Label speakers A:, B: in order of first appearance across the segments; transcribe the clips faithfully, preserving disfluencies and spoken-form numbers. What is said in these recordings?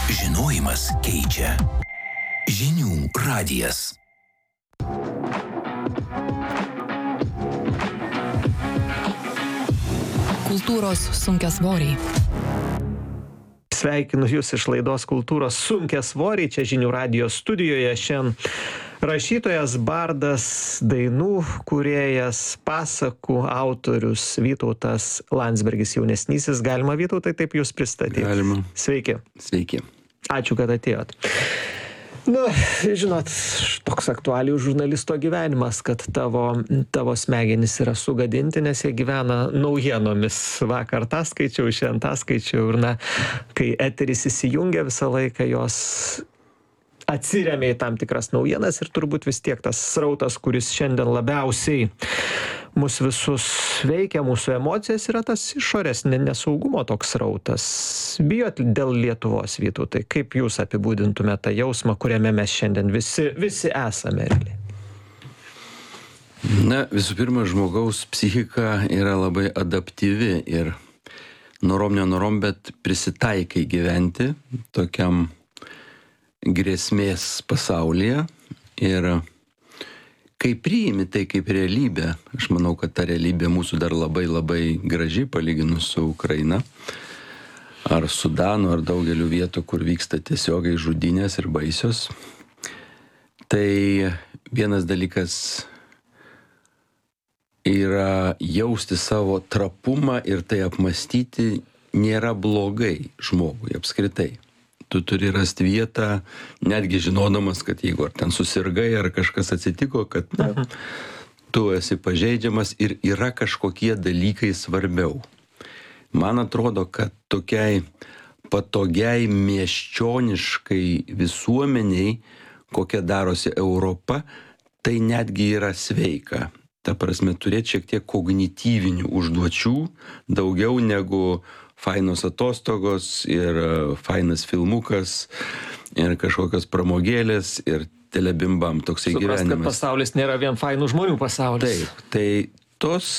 A: Žinojimas keičia. Žinių radijas.
B: Kultūros sunkiasvoriai.
C: Sveikinu Jūs iš laidos Kultūros sunkiasvoriai. Čia Žinių radijo studijoje šiandien rašytojas, bardas, dainų kūrėjas, pasakų autorius Vytautas Landsbergis jaunesnysis. Galima, Vytautai, taip Jūs pristatyti?
D: Galima.
C: Sveiki.
D: Sveiki.
C: Ačiū, kad atėjot. Nu, žinot, toks aktualijų žurnalisto gyvenimas, kad tavo, tavo smegenys yra sugadinti, nes jie gyvena naujienomis. Vakar tą skaičiau, šiandien tą skaičiau ir, na, kai eteris įsijungia visą laiką, jos atsiremia į tam tikras naujienas ir turbūt vis tiek tas srautas, kuris šiandien labiausiai mus visus veikia, mūsų emocijas, yra tas išorės nesaugumo toks srautas. Bijot dėl Lietuvos, Vytautai? Kaip Jūs apibūdintumėte tą jausmą, kuriame mes šiandien visi, visi esame?
D: Na, visų pirma, žmogaus psichika yra labai adaptyvi ir norom nenorom, bet prisitaikai gyventi tokiam grėsmės pasaulyje ir kai priimi tai kaip realybė, aš manau, kad ta realybė mūsų dar labai labai graži palyginus su Ukraina ar Sudanu ar daugeliu vietų, kur vyksta tiesiogiai žudynės ir baisios. Tai vienas dalykas yra jausti savo trapumą ir tai apmąstyti nėra blogai žmogui apskritai. Tu turi rasti vietą, netgi žinodamas, kad jeigu ar ten susirgai, ar kažkas atsitiko, kad na, tu esi pažeidžiamas ir yra kažkokie dalykai svarbiau. Man atrodo, kad tokiai patogiai miesčioniškai visuomeniai, kokia darosi Europa, tai netgi yra sveika. Ta prasme, turėti šiek tiek kognityvinių užduočių, daugiau negu fainos atostogos ir fainas filmukas ir kažkokios pramogėlės ir telebimbam toksai gyvenimas.
C: Suprast, kad pasaulis nėra vien fainų žmonių pasaulis.
D: Taip, tai tos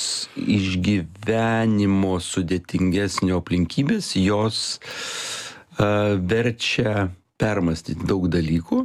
D: išgyvenimo sudėtingesnio aplinkybės, jos uh, verčia permastyti daug dalykų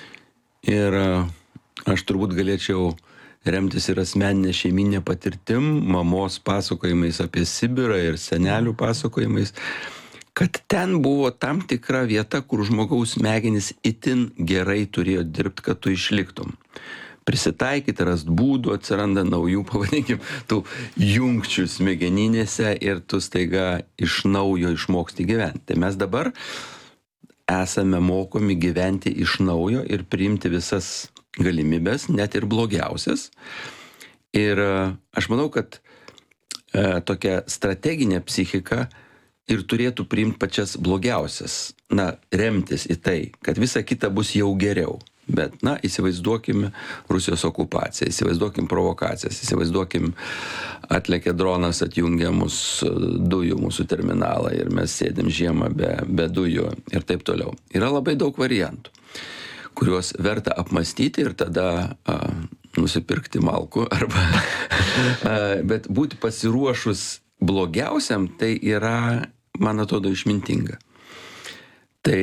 D: ir uh, aš turbūt galėčiau remtis ir asmeninė šeiminė patirtim, mamos pasakojimais apie Sibirą ir senelių pasakojimais, kad ten buvo tam tikra vieta, kur žmogaus smegenys itin gerai turėjo dirbti, kad tu išliktum. Prisitaikyti, rast būdų, atsiranda naujų, pavadinkim, tų jungčių smegeninėse ir tu staiga iš naujo išmoksti gyventi. Tai mes dabar esame mokomi gyventi iš naujo ir priimti visas galimybės, net ir blogiausias. Ir aš manau, kad e, tokia strateginė psichika ir turėtų priimti pačias blogiausias, na, remtis į tai, kad visa kita bus jau geriau. Bet, na, įsivaizduokime Rusijos okupaciją, įsivaizduokim provokacijas, įsivaizduokim atlėkė dronas, atjungia mūsų dujų, mūsų terminalą ir mes sėdim žiemą be, be dujų ir taip toliau. Yra labai daug variantų, kuriuos verta apmastyti ir tada a, nusipirkti malkų arba, a, bet būti pasiruošus blogiausiam, tai yra, man atrodo, išmintinga. Tai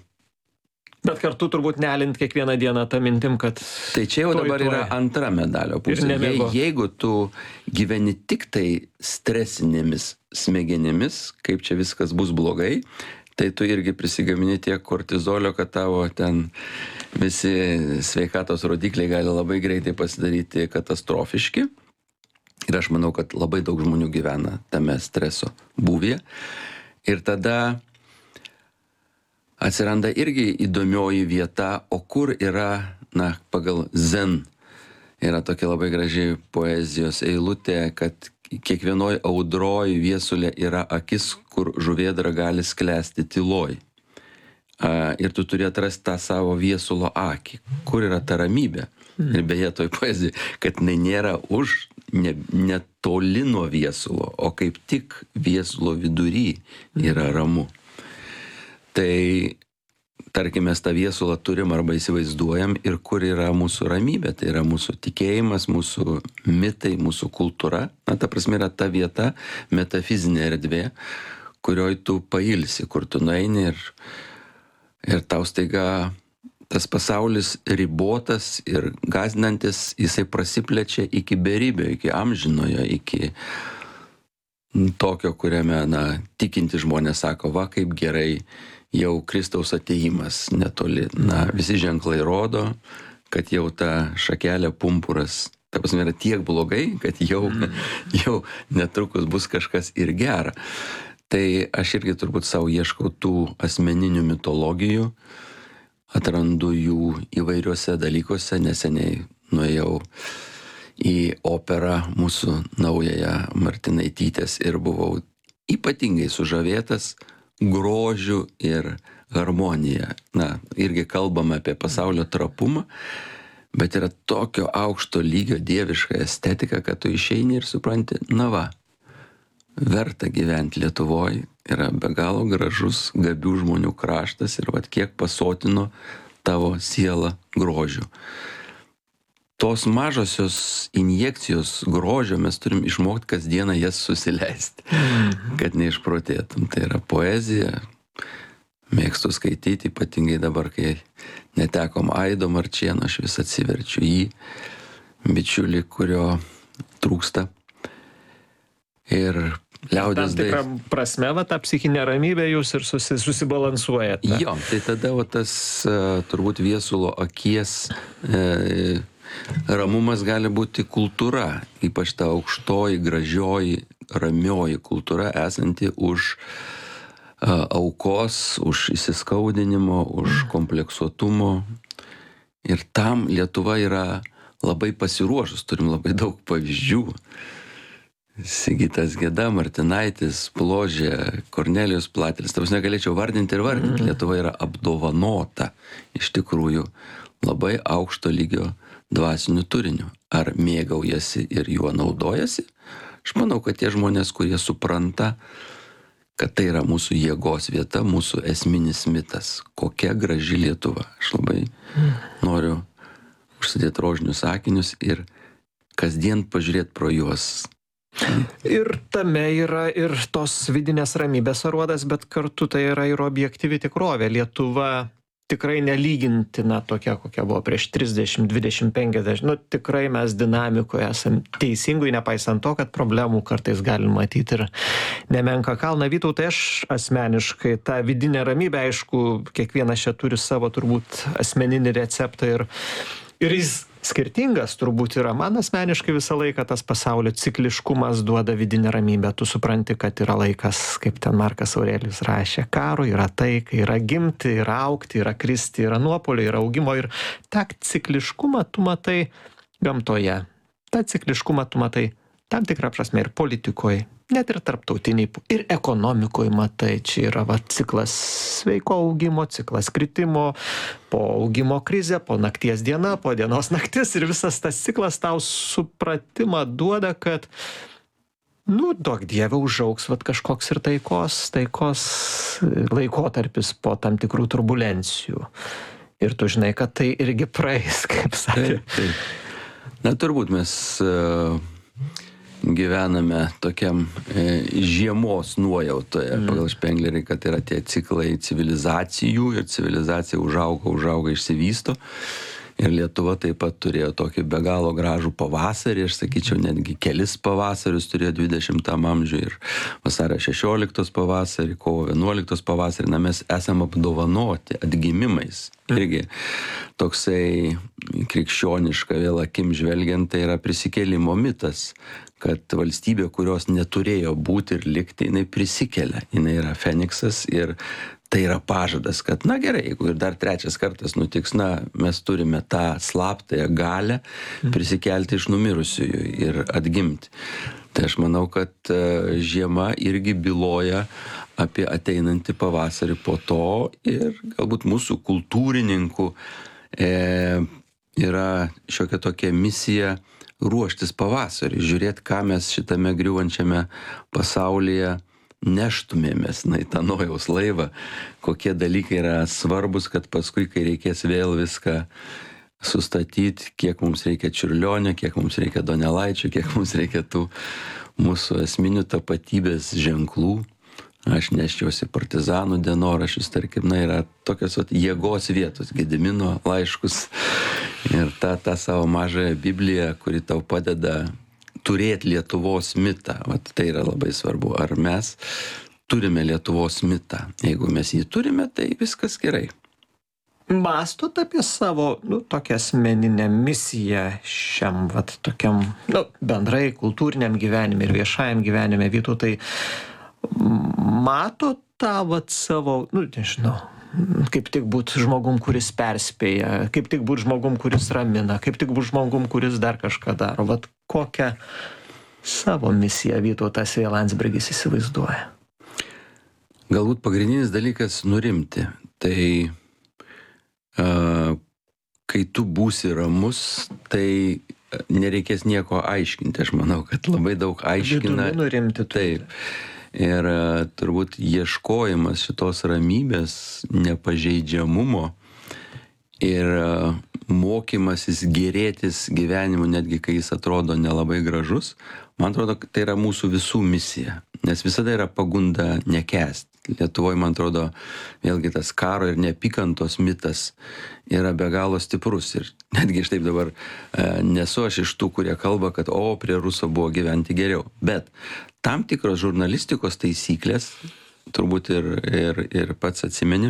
C: Bet kartu turbūt nelint kiekvieną dieną tą mintim, kad
D: Tai čia jau
C: toj,
D: dabar
C: toj.
D: yra antra medalio pusė. Je, jeigu tu gyveni tik tai stresinėmis smegenimis, kaip čia viskas bus blogai, tai tu irgi prisigamini tiek kortizolio, kad tavo ten visi sveikatos rodikliai gali labai greitai pasidaryti katastrofiški. Ir aš manau, kad labai daug žmonių gyvena tame streso būvyje. Ir tada atsiranda irgi įdomioji vieta, o kur yra, na, pagal Zen, yra tokia labai graži poezijos eilutė, kad kiekvienoj audroj viesulė yra akis, kur žuvėdra gali sklęsti tyloj. A, ir tu turi atrasti tą savo viesulo akį, kur yra ta ramybė. Mm. Ir beje toj poezijai, kad jinai nėra už, ne, netoli nuo viesulo, o kaip tik viesulo vidury yra ramu. Tai, tarkim, mes tą viesulą turim arba įsivaizduojam ir kur yra mūsų ramybė, tai yra mūsų tikėjimas, mūsų mitai, mūsų kultūra. Na, ta prasme yra ta vieta, metafizinė erdvė, kurioj tu pailsi, kur tu nueini ir Ir tau staiga tas pasaulis ribotas ir gąsdinantis, jisai prasiplečia iki beribio, iki amžinojo, iki tokio, kuriame, na, tikinti žmonės sako, va, kaip gerai, jau Kristaus atėjimas netoli. Na, visi ženklai rodo, kad jau ta šakelė pumpuras, ta prasme, yra tiek blogai, kad jau, jau netrukus bus kažkas ir gera. Tai aš irgi turbūt savo ieškau tų asmeninių mitologijų, atrandu jų įvairiuose dalykuose. Neseniai nuėjau į operą mūsų naująją Martinaitytės ir buvau ypatingai sužavėtas grožiu ir harmonija. Na, irgi kalbame apie pasaulio trapumą, bet yra tokio aukšto lygio dieviška estetika, kad tu išeini ir supranti, na va, verta gyventi Lietuvoje, yra be galo gražus, gabių žmonių kraštas ir vat kiek pasotino tavo sielą grožiu. Tos mažosios injekcijos grožio mes turim išmokti kasdieną jas susileisti, kad neišprotėtum. Tai yra poezija, mėgstu skaityti, ypatingai dabar, kai netekom Aido Marčėno, aš vis atsiverčiu jį, bičiulį, kurio trūksta. Ir liaudės
C: tam tikrą prasme, va, tą psichinę ramybę jūs ir susi, susibalansuojate.
D: Jo, tai tada va, tas uh, turbūt viesulo akies uh, ramumas gali būti kultūra, ypač ta aukštoji, gražioji, ramioji kultūra esanti už uh, aukos, už įsiskaudinimo, už kompleksuotumo. Ir tam Lietuva yra labai pasiruošus, turim labai daug pavyzdžių. Sigitas Geda, Martinaitis, Pložė, Kornelijus Platelis. Tavas negalėčiau vardinti ir vardinti. Mm. Lietuva yra apdovanota iš tikrųjų labai aukšto lygio dvasiniu turiniu. Ar mėgaujasi ir juo naudojasi? Aš manau, kad tie žmonės, kurie supranta, kad tai yra mūsų jėgos vieta, mūsų esminis mitas. Kokia graži Lietuva. Aš labai mm. noriu užsidėti rožinius akinius ir kasdien pažiūrėti pro juos.
C: Ir tame yra ir tos vidinės ramybės aruodas, bet kartu tai yra ir objektyvi tikrovė. Lietuva tikrai nelygintina tokia, kokia buvo prieš trisdešimt, dvidešimt, penkiasdešimt. Nu, tikrai mes dinamikoje esam teisingai, nepaisant to, kad problemų kartais galim matyti ir nemenka kalną. Vytautai, aš asmeniškai tą vidinę ramybę, aišku, kiekvienas čia turi savo turbūt asmeninį receptą ir, ir jis skirtingas turbūt yra. Man asmeniškai visą laiką tas pasaulio cikliškumas duoda vidinę ramybę. Tu supranti, kad yra laikas, kaip ten Markas Aurelijus rašė, karo, yra taika, yra gimti, yra augti, yra kristi, yra nuopolio, yra augimo. Ir tą cikliškumą tu matai gamtoje. tą cikliškumą tu matai tam tikrą prasme ir politikoje, net ir tarptautiniai, ir ekonomikoje matai, čia yra va, ciklas sveiko augimo, ciklas kritimo, po augimo krizė, po nakties diena, po dienos naktis ir visas tas ciklas tau supratimą duoda, kad nu, duok Dieve, užaugs vat, kažkoks ir taikos, taikos laikotarpis po tam tikrų turbulencijų. Ir tu žinai, kad tai irgi praeis, kaip sakė.
D: Taip, taip. Na, turbūt mes uh, gyvename tokiam e, žiemos nuojautoje, mm. pagal Špenglerį, kad yra tie ciklai civilizacijų ir civilizacija užauga, užauga, išsivysto. Ir Lietuva taip pat turėjo tokį be galo gražų pavasarį, aš sakyčiau, netgi kelis pavasarius turėjo dvidešimtam amžiui ir vasario šešioliktos pavasarį, kovo vienuoliktos pavasarį, na mes esame apdovanoti atgimimais. Irgi toksai krikščioniška vėl akim žvelgiant, tai yra prisikėlimo mitas, kad valstybė, kurios neturėjo būti ir likti, jinai prisikelia, jinai yra Feniksas ir tai yra pažadas, kad, na gerai, jeigu ir dar trečias kartas nutiks, na, mes turime tą slaptąją galę prisikelti iš numirusiųjų ir atgimti. Tai aš manau, kad žiema irgi byloja apie ateinantį pavasarį po to ir galbūt mūsų kultūrininkų e, yra šiokia tokia misija ruoštis pavasarį, žiūrėti, ką mes šitame griūvančiame pasaulyje neštumėmės, na, į tą nojaus laivą, kokie dalykai yra svarbus, kad paskui, kai reikės vėl viską sustatyti, kiek mums reikia Čiurlionio, kiek mums reikia Donelaičio, kiek mums reikia tų mūsų esminių tapatybės ženklų, aš neščiausi partizanų dienoraščius, tarkim, na, yra tokios vat, jėgos vietos, Gedimino laiškus ir tą, tą savo mažąją Bibliją, kuri tau padeda turėti Lietuvos mitą. Vat tai yra labai svarbu. Ar mes turime Lietuvos mitą? Jeigu mes jį turime, tai viskas gerai.
C: Mąstot apie savo, nu, tokią asmeninę misiją šiam, vat, tokiam, nu, bendrai kultūriniam gyvenime ir viešajam gyvenime, Vytautai, mato tą, vat, savo, nu, nežinau, kaip tik būt žmogum, kuris perspėja, kaip tik būt žmogum, kuris ramina, kaip tik būt žmogum, kuris dar kažką daro. Vat kokią savo misiją Vytautas V. Landsbergis įsivaizduoja?
D: Galbūt pagrindinis dalykas nurimti. Tai uh, kai tu būsi ramus, tai nereikės nieko aiškinti. Aš manau, kad labai daug aiškina.
C: Vidumi nurimti.
D: Taip. Ir uh, turbūt ieškojimas šitos ramybės, nepažeidžiamumo ir uh, mokymasis gerėtis gyvenimu, netgi kai jis atrodo nelabai gražus, man atrodo, kad tai yra mūsų visų misija. Nes visada yra pagunda nekęsti. Lietuvoje, man atrodo, vėlgi tas karo ir neapykantos mitas yra be galo stiprus. Ir netgi aš taip dabar e, nesu aš iš tų, kurie kalba, kad o, prie Ruso buvo gyventi geriau. Bet tam tikros žurnalistikos taisyklės, turbūt ir, ir, ir pats atsimeni,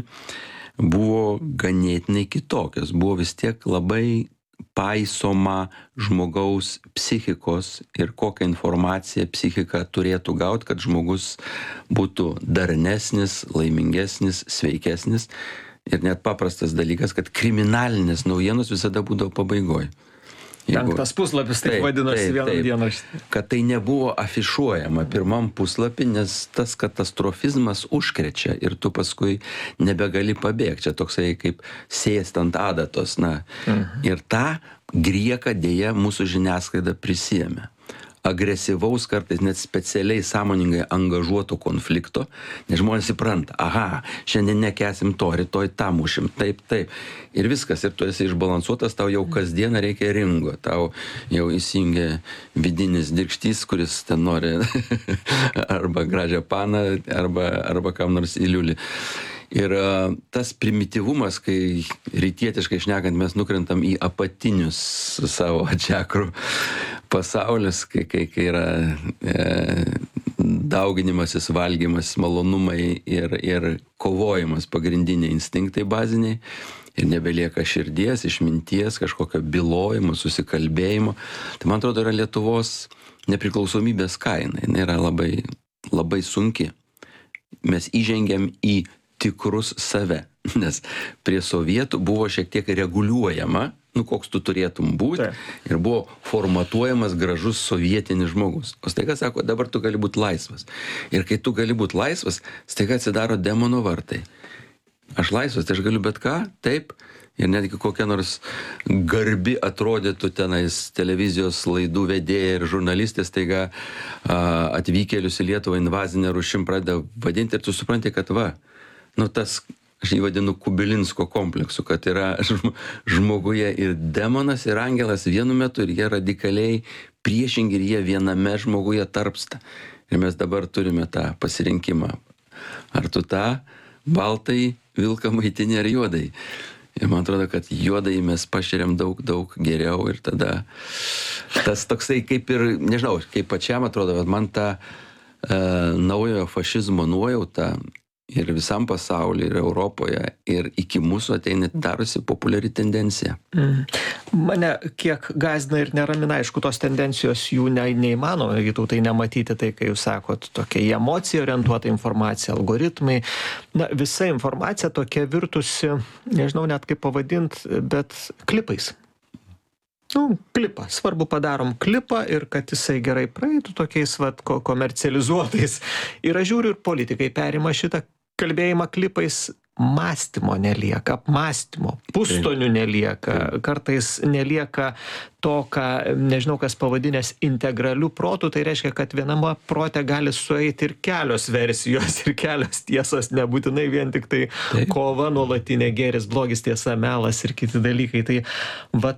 D: buvo ganėtinai kitokios. Buvo vis tiek labai paisoma žmogaus psichikos ir kokią informaciją psichika turėtų gauti, kad žmogus būtų darnesnis, laimingesnis, sveikesnis. Ir net paprastas dalykas, kad kriminalinės naujienos visada būdavo pabaigoje.
C: Penktas puslapis, taip, taip vadinosi vieną dieną.
D: Kad tai nebuvo afišuojama pirmam puslapį, nes tas katastrofizmas užkrečia ir tu paskui nebegali pabėgti. Čia toksai kaip sėst ant adatos. Na. Mhm. Ir tą grieką dėja mūsų žiniasklaida prisėmė. Agresyvaus, kartais net specialiai sąmoningai angažuoto konflikto, nes žmonės įpranta, aha, šiandien nekesim to, rytoj tą mušim, taip, taip. Ir viskas, ir tu esi išbalansuotas, tau jau kasdieną reikia ringo, tau jau įsijungia vidinis dirgštys, kuris ten nori arba gražią paną, arba, arba kam nors įliulį. Ir uh, tas primityvumas, kai rytietiškai šnekant mes nukrentam į apatinius savo čakrų pasaulius, kai, kai, kai yra e, dauginimasis, valgymas, malonumai ir, ir kovojimas pagrindiniai instinktai baziniai ir nebelieka širdies, išminties, kažkokio bylojimo, susikalbėjimo. Tai man atrodo yra Lietuvos nepriklausomybės kaina, jinai yra labai, labai sunki. Mes įžengiam į tikrus save, nes prie sovietų buvo šiek tiek reguliuojama, nu koks tu turėtum būti, ir buvo formatuojamas gražus sovietinis žmogus. O staiga sako, dabar tu gali būti laisvas. Ir kai tu gali būti laisvas, staiga atsidaro demono vartai. Aš laisvas, tai aš galiu bet ką, taip, ir netgi kokia nors garbi atrodytų tenais televizijos laidų vedėja ir žurnalistės, staiga a, atvykėlius į Lietuvą invazinę rūšim pradeda vadinti, ir tu supranti, kad va, nu tas, aš jį vadinu Kubilinsko kompleksu, kad yra žmoguje ir demonas, ir angelas vienu metu, ir jie radikaliai priešingi, ir jie viename žmoguje tarpsta. Ir mes dabar turime tą pasirinkimą. Ar tu tą baltai vilką maitini ar juodai? Ir man atrodo, kad juodai mes pašeriam daug, daug geriau, ir tada tas toksai kaip ir, nežinau, kaip pačiam atrodo, bet man ta e, naujojo fašizmo nuojauta ir visam pasaulyje, ir Europoje, ir iki mūsų ateina darosi populiari tendencija.
C: Mm. Mane kiek gąsdina ir neramina, aišku, tos tendencijos jų ne, neįmanoma, jeigu tai nematyti, tai, kai jūs sakot, tokia į emociją orientuota informacija, algoritmai. Na, visa informacija tokia virtusi, nežinau net kaip pavadinti, bet klipais. Nu, klipą. Svarbu padarom klipą ir kad jisai gerai praeitų tokiais vat komercializuotais. Ir aš žiūriu, ir politikai perima šitą kalbėjimą klipais, mąstymo nelieka, apmąstymo, pustonių nelieka, kartais nelieka to, ką, nežinau, kas pavadinęs integraliu protu, tai reiškia, kad viename prote gali sueiti ir kelios versijos, ir kelios tiesos, nebūtinai vien tik tai kova nuolatinė, gėris, blogis, tiesa, melas ir kiti dalykai. Tai vat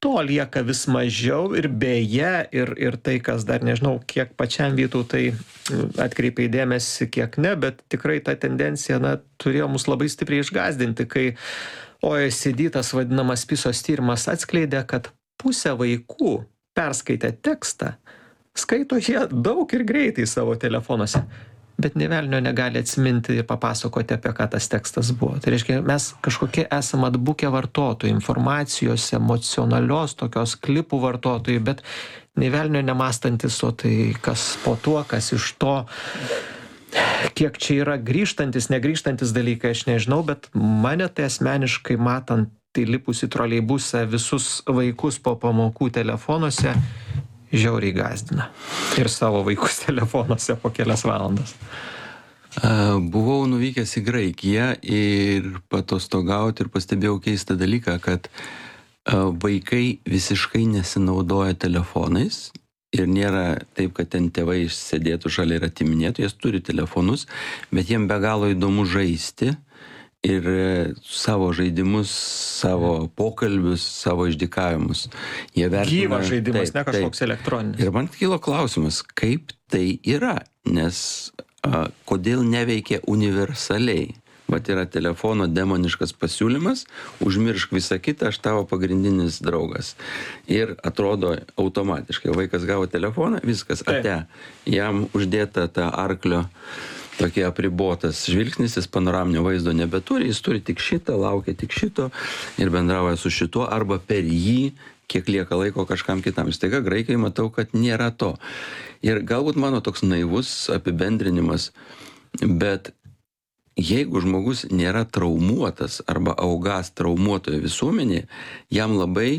C: to lieka vis mažiau ir beje, ir, ir tai, kas dar nežinau, kiek pačiam Vytautai atkreipė dėmesį, kiek ne, bet tikrai ta tendencija, na, turėjo mus labai stipriai išgąsdinti, kai O E C D tas vadinamas PISOS tyrimas atskleidė, kad pusė vaikų perskaitę tekstą, skaito jie daug ir greitai savo telefonuose, bet nė velnio negali atsiminti ir papasakoti, apie ką tas tekstas buvo. Tai reiškia, mes kažkokie esame atbukę vartotojai, informacijos, emocionalios, tokios klipų vartotojai, bet nė velnio nemąstantis, o tai kas po tuo, kas iš to, kiek čia yra grįžtantis, negrįžtantis dalykai, aš nežinau, bet mane tai asmeniškai matant, tai lipus į troleibusą visus vaikus po pamokų telefonuose, žiauriai gąsdina. Ir savo vaikus telefonuose po kelias valandas.
D: Buvau nuvykęs į Graikiją ir patostogauti ir pastebėjau keistą dalyką, kad vaikai visiškai nesinaudoja telefonais ir nėra taip, kad ten tėvai sėdėtų šalia ir atiminėtų, jie turi telefonus, bet jiem be galo įdomu žaisti ir savo žaidimus, savo pokalbius, savo išdykavimus. Jie vertina...
C: Gyvas žaidimas, taip, ne kažkoks taip. Elektroninis.
D: Ir man kilo klausimas, kaip tai yra, nes a, kodėl neveikia universaliai. Vat yra telefono demoniškas pasiūlymas, užmiršk visą kitą, aš tavo pagrindinis draugas. Ir atrodo automatiškai, vaikas gavo telefoną, viskas, ate, jam uždėta ta arklio tokie apribotas žvilgsnis, jis panoraminio vaizdo nebeturi, jis turi tik šitą, laukia tik šito ir bendrauja su šituo, arba per jį, kiek lieka laiko kažkam kitam. Staiga Graikai matau, kad nėra to. Ir galbūt mano toks naivus apibendrinimas, bet jeigu žmogus nėra traumuotas arba augas traumuotoje visuomenėje, jam labai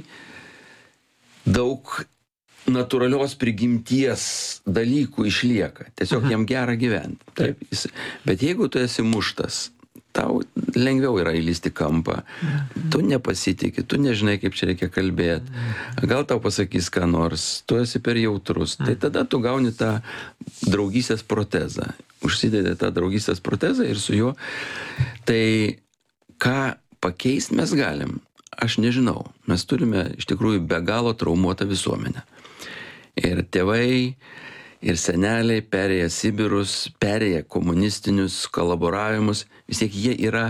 D: daug natūralios prigimties dalykų išlieka. Tiesiog jam gera gyventi. Taip. Jis, bet jeigu tu esi muštas, tau lengviau yra įlysti kampą. Tu nepasitikė, tu nežinai, kaip čia reikia kalbėti. Gal tau pasakys ką nors, tu esi per jautrus. Tai tada tu gauni tą draugystės protezą. Užsidedi tą draugystės protezą ir su juo. Tai ką pakeisti mes galim? Aš nežinau. Mes turime iš tikrųjų be galo traumuotą visuomenę. Ir tėvai, ir seneliai perėję Sibirus, perėję komunistinius kolaboravimus, vis tiek jie yra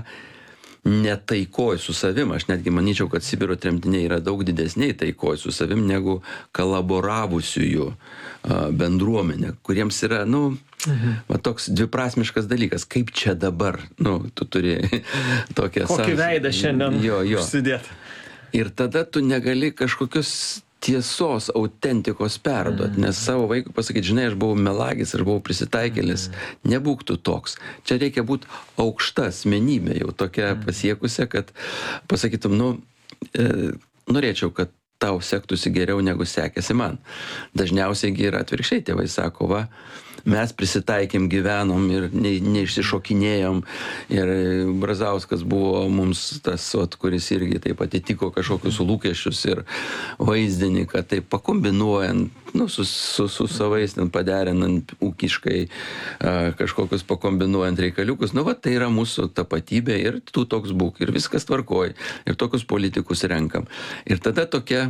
D: netaikoj su savim. Aš netgi manyčiau, kad Sibiro tremtiniai yra daug didesniai taikoj su savim negu kolaboravusiųjų bendruomenė, kuriems yra, nu, mhm. va, toks dviprasmiškas dalykas. Kaip čia dabar? Nu, tu turi tokią...
C: Kokį veidą šiandien
D: jo, jo.
C: užsidėti.
D: Ir tada tu negali kažkokius tiesos, autentikos perduot, mm. nes savo vaikui pasakyti, žinai, aš buvau melagis, aš buvau prisitaikėlis, mm. nebūk tu toks. Čia reikia būti aukšta asmenybė, jau tokia mm. pasiekusia, kad pasakytum, nu, e, norėčiau, kad tau sektųsi geriau negu sekėsi man. Dažniausiai yra atvirkščiai, tėvai sako, va, mes prisitaikėm, gyvenom ir ne, neišsišokinėjom. Ir Brazauskas buvo mums tas, ot, kuris irgi taip atitiko kažkokius lūkesčius ir vaizdinį, kad taip pakombinuojant, nu, su, su, su savais, paderinant ūkiškai kažkokius pakombinuojant reikaliukus. Nu, va, tai yra mūsų tapatybė ir tu toks būk. Ir viskas tvarkoj. Ir tokius politikus renkam. Ir tada tokia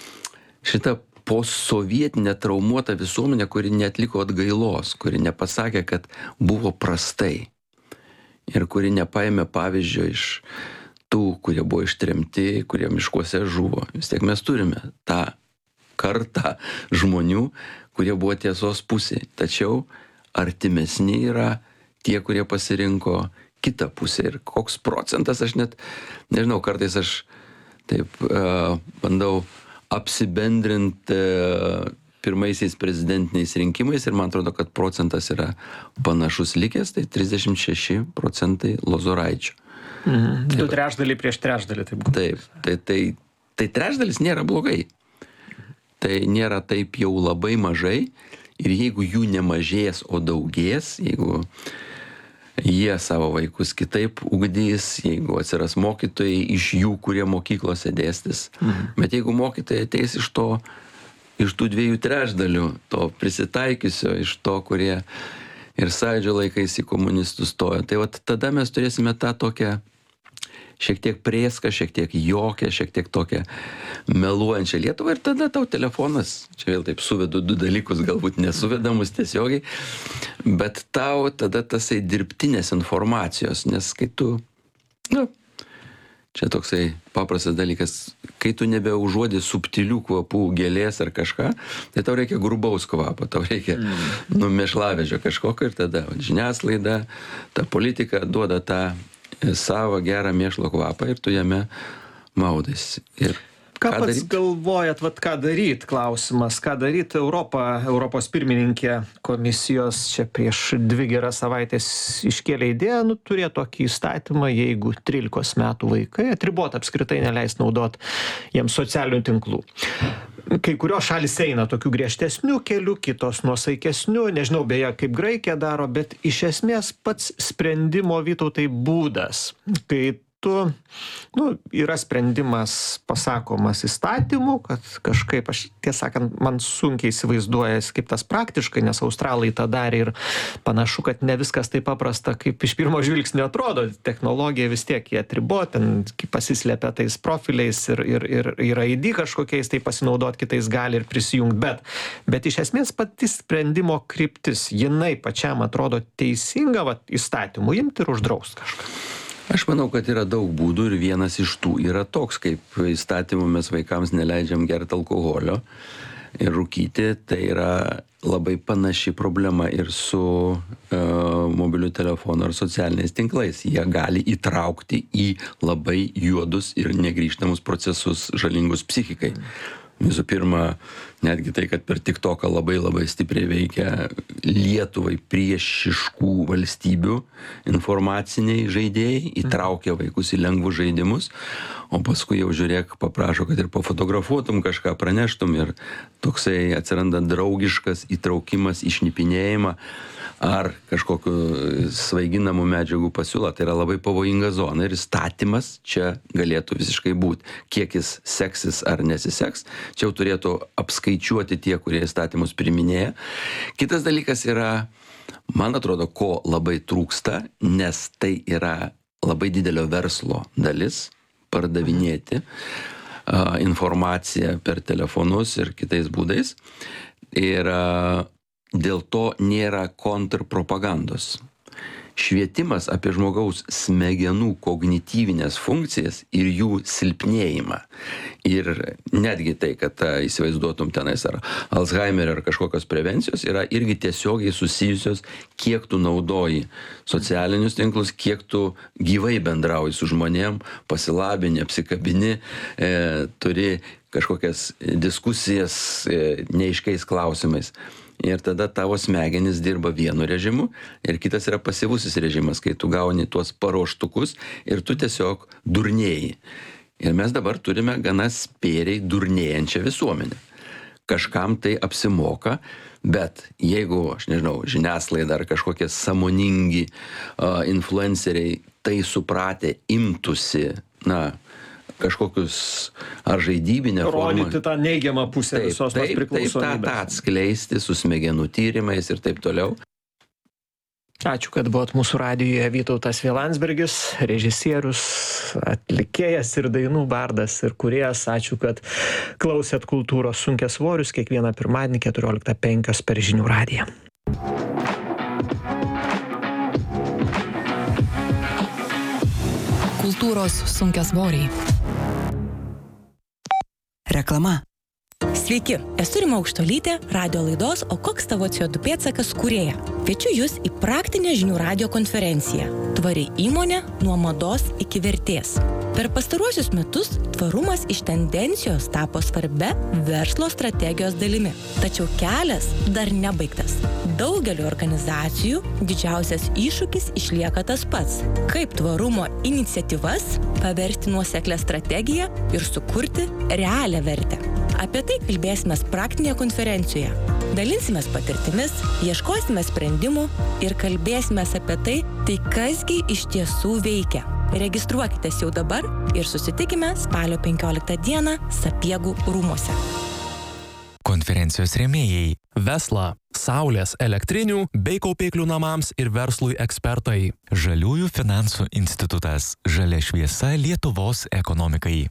D: šita posovietinė traumuota visuomenė, kuri neatliko atgailos, kuri nepasakė, kad buvo prastai ir kuri nepaėmė pavyzdžio iš tų, kurie buvo ištremti, kurie miškuose žuvo. Vis tiek mes turime tą kartą žmonių, kurie buvo tiesos pusėje. Tačiau artimesni yra tie, kurie pasirinko kitą pusę. Ir koks procentas, aš net, nežinau, kartais aš taip uh, bandau apsibendrinti pirmaisiais prezidentiniais rinkimais ir man atrodo, kad procentas yra panašus likęs, tai trisdešimt šeši procentai lozoraičių.
C: Mhm. Du trečdaliai prieš trečdalį, taip.
D: Taip, tai, tai, tai trečdalis nėra blogai. Tai nėra taip jau labai mažai ir jeigu jų nemažės, o daugės, jeigu jie savo vaikus kitaip ugdys, jeigu atsiras mokytojai iš jų, kurie mokyklose dėstys. Mhm. Bet jeigu mokytojai ateis iš to, iš tų dviejų trečdalių, to prisitaikiusio, iš to, kurie ir Sąjūdžio laikais į komunistus stojo, tai vat tada mes turėsime tą tokią šiek tiek prėską, šiek tiek jokę, šiek tiek tokią meluojančią Lietuvą ir tada tau telefonas, čia vėl taip suvedu du dalykus, galbūt nesuvedamus tiesiogiai, bet tau tada tasai dirbtinės informacijos, nes kai tu, nu, čia toksai paprastas dalykas, kai tu nebeužuodi subtilių kvapų gėlės ar kažką, tai tau reikia grubaus kvapo, tau reikia mm. nu, mėšlavežio kažkokio ir tada žiniasklaida, ta politika duoda tą savo gerą mėšlo kvapą ir tu jame maudais. Ir
C: Ką pats daryt? galvojat, vat ką daryt, klausimas, ką daryt Europą, Europos pirmininkė komisijos čia prieš dvi geras savaitės iškėlė idėją, nu, turėt tokį įstatymą, jeigu trylikos metų vaikai atribot apskritai neleis naudot jiems socialinių tinklų. Kai kurios šalis eina tokių griežtesnių kelių, kitos nuosaikesnių, nežinau beje, kaip Graikija daro, bet iš esmės pats sprendimo, Vytautai, būdas, kai tu, nu, yra sprendimas pasakomas įstatymu, kad kažkaip, aš tiesąkant, man sunkiai įsivaizduojas, kaip tas praktiškai, nes australai tą darė ir panašu, kad ne viskas taip paprasta, kaip iš pirmo žvilgsnio atrodo. Technologija vis tiek jie atribot, ten pasislėpia tais profiliais ir, ir, ir, ir I D kažkokiais, tai pasinaudot kitais gali ir prisijungti, bet, bet iš esmės pati sprendimo kryptis, jinai pačiam atrodo teisinga, va, įstatymu imti ir uždraust kažką.
D: Aš manau, kad yra daug būdų ir vienas iš tų yra toks, kaip įstatymu mes vaikams neleidžiam gerti alkoholio ir rūkyti, tai yra labai panaši problema ir su uh, mobiliu telefonu ar socialiniais tinklais. Jie gali įtraukti į labai juodus ir negrįžtamus procesus žalingus psichikai. Visų pirma, netgi tai, kad per TikToką labai labai stipriai veikia Lietuvai priešiškų valstybių informaciniai žaidėjai, įtraukia vaikus į lengvus žaidimus, o paskui jau žiūrėk, paprašo, kad ir pafotografuotum kažką, praneštum ir toksai atsiranda draugiškas įtraukimas į šnipinėjimą ar kažkokiu svaiginamų medžiagų pasiūlą, tai yra labai pavojinga zona ir įstatymas čia galėtų visiškai būti. Kiek jis seksis ar nesiseks, čia jau turėtų apskaičiuoti tie, kurie įstatymus priminėja. Kitas dalykas yra, man atrodo, ko labai trūksta, nes tai yra labai didelio verslo dalis pardavinėti uh, informaciją per telefonus ir kitais būdais. Ir uh, dėl to nėra kontrpropagandos. Švietimas apie žmogaus smegenų kognityvinės funkcijas ir jų silpnėjimą. Ir netgi tai, kad ta, įsivaizduotum tenais ar Alzheimerio ar kažkokios prevencijos, yra irgi tiesiogiai susijusios, kiek tu naudoji socialinius tinklus, kiek tu gyvai bendrauji su žmonėm, pasilabini, apsikabini, e, turi kažkokias diskusijas e, neaiškiais klausimais. Ir tada tavo smegenys dirba vienu režimu ir kitas yra pasyvusis režimas, kai tu gauni tuos paruoštukus ir tu tiesiog durnėji. Ir mes dabar turime gana spėriai durnėjančią visuomenę. Kažkam tai apsimoka, bet jeigu, aš nežinau, žiniasklaida ar kažkokie sąmoningi uh, influenceriai tai supratę imtųsi, na, kažkokius ar žaidybinę formą.
C: Rodyti tą neigiamą pusę
D: taip,
C: visos
D: taip,
C: tos priklausomybės.
D: Taip, tą, tą atskleisti su smegenų tyrimais ir taip toliau.
C: Ačiū, kad buvot mūsų radijuje. Vytautas V. Landsbergis, režisierius, atlikėjas ir dainų bardas ir kūrėjas. Ačiū, kad klausėt Kultūros sunkiasvorius kiekvieną pirmadienį keturioliktą penkios per Žinių radiją.
B: Kultūros sunkiasvoriai.
E: Reklama.
F: Sveiki, esu Rima Aukštuolytė, radio laidos O koks tavo C O du pėdsakas kūrėja. Kviečiu jūs į praktinę Žinių radijo konferenciją. Tvari įmonė nuo mados iki vertės. Per pastaruosius metus tvarumas iš tendencijos tapo svarbia verslo strategijos dalimi. Tačiau kelias dar nebaigtas. Daugeliu organizacijų didžiausias iššūkis išlieka tas pats. Kaip tvarumo iniciatyvas paversti nuoseklią strategiją ir sukurti realią vertę. Apie tai kalbėsime praktinėje konferencijoje. Dalinsimės patirtimis, ieškosime sprendimų ir kalbėsime apie tai, tai kasgi iš tiesų veikia. Registruokitės jau dabar ir susitikime spalio penkioliktą dieną Sapiegų rūmuose.
G: Konferencijos rėmėjai Vesla,
E: saulės elektrinių bei kaupiklių namams ir verslui ekspertai.
G: Žaliųjų finansų institutas. Žalia šviesa Lietuvos ekonomikai.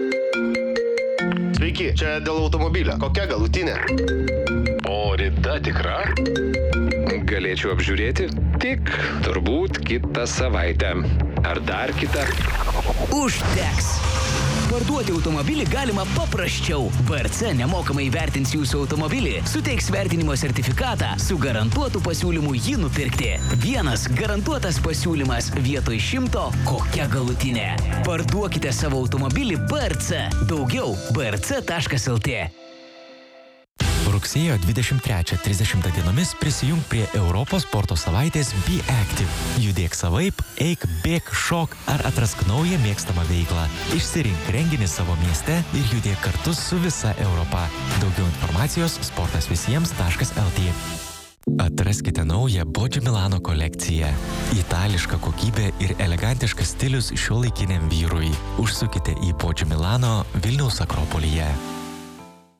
H: Sveiki, čia dėl automobilio. Kokia galutinė? O rida tikra? Galėčiau apžiūrėti tik turbūt kitą savaitę. Ar dar kitą?
I: Užteks. Parduoti automobilį galima paprasčiau. B R C nemokamai vertins jūsų automobilį, suteiks vertinimo sertifikatą su garantuotu pasiūlymu jį nupirkti. Vienas garantuotas pasiūlymas vietoj šimto, kokia galutinė. Parduokite savo automobilį B R C. Daugiau b r c taškas l t.
G: Rugsėjo dvidešimt trečią trisdešimtą dienomis prisijung prie Europos sporto savaitės Be Active. Judėk savaip, eik, bėk, šok ar atrask naują mėgstamą veiklą. Išsirink renginį savo mieste ir judėk kartu su visa Europa. Daugiau informacijos sportas visiems taškas l t. Atraskite naują Bodži Milano kolekciją. Itališka kokybė ir elegantiškas stilius šiuolaikiniam vyrui. Užsukite į Bodži Milano Vilniaus Akropolyje.